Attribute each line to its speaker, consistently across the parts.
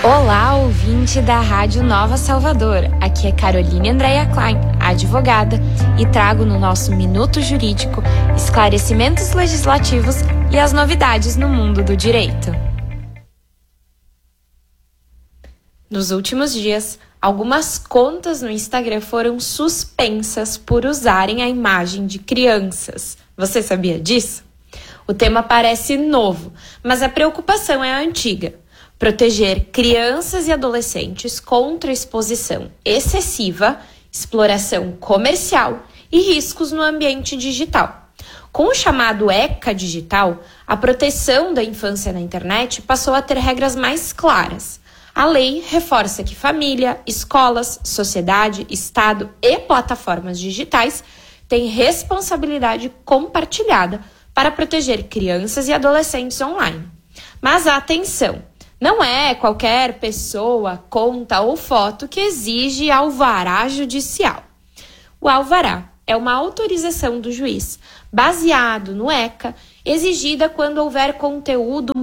Speaker 1: Olá, ouvinte da Rádio Nova Salvador. Aqui é Caroline Andréia Klein, advogada, e trago no nosso Minuto Jurídico esclarecimentos legislativos e as novidades no mundo do direito. Nos últimos dias, algumas contas no Instagram foram suspensas por usarem a imagem de crianças. Você sabia disso? O tema parece novo, mas a preocupação é antiga. Proteger crianças e adolescentes contra exposição excessiva, exploração comercial e riscos no ambiente digital. Com o chamado ECA digital, a proteção da infância na internet passou a ter regras mais claras. A lei reforça que família, escolas, sociedade, Estado e plataformas digitais têm responsabilidade compartilhada para proteger crianças e adolescentes online. Mas atenção! Não é qualquer pessoa, conta ou foto que exige alvará judicial. O alvará é uma autorização do juiz, baseado no ECA, exigida quando houver conteúdo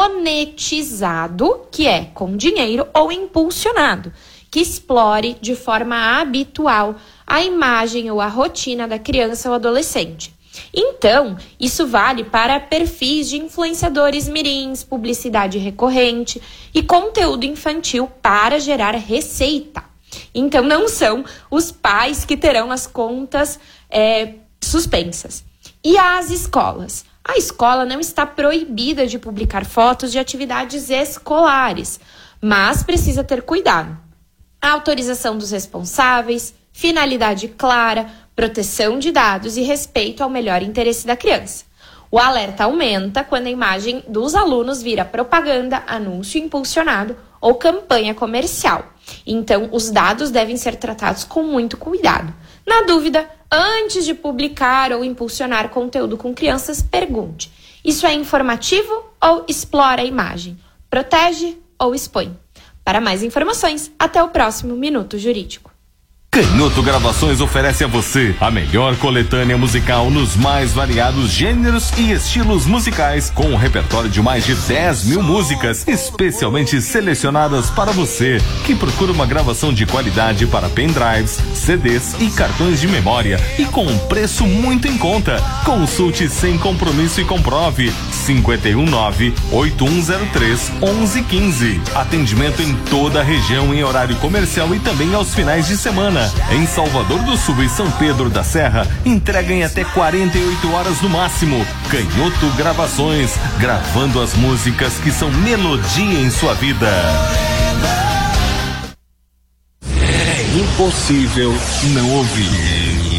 Speaker 1: monetizado, que é com dinheiro, ou impulsionado, que explore de forma habitual a imagem ou a rotina da criança ou adolescente. Então, isso vale para perfis de influenciadores mirins, publicidade recorrente e conteúdo infantil para gerar receita. Então, não são os pais que terão as contas suspensas. E as escolas? A escola não está proibida de publicar fotos de atividades escolares, mas precisa ter cuidado. A autorização dos responsáveis, finalidade clara, proteção de dados e respeito ao melhor interesse da criança. O alerta aumenta quando a imagem dos alunos vira propaganda, anúncio impulsionado ou campanha comercial. Então, os dados devem ser tratados com muito cuidado. Na dúvida, antes de publicar ou impulsionar conteúdo com crianças, pergunte: isso é informativo ou explora a imagem? Protege ou expõe? Para mais informações, até o próximo Minuto Jurídico.
Speaker 2: Canhoto Gravações oferece a você a melhor coletânea musical nos mais variados gêneros e estilos musicais, com um repertório de mais de 10 mil músicas, especialmente selecionadas para você, que procura uma gravação de qualidade para pendrives, CDs e cartões de memória, e com um preço muito em conta. Consulte sem compromisso e comprove. 519-8103-1115. Atendimento em toda a região em horário comercial e também aos finais de semana. Em Salvador do Sul e São Pedro da Serra, entrega em até 48 horas no máximo. Canhoto Gravações, gravando as músicas que são melodia em sua vida. É impossível não ouvir.